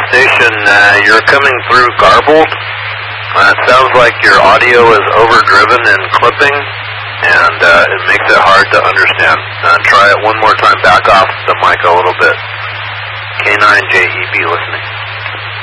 station, you're coming through garbled. It sounds like your audio is overdriven and clipping, and it makes it hard to understand. Try it one more time. Back off the mic a little bit. K9JEB listening.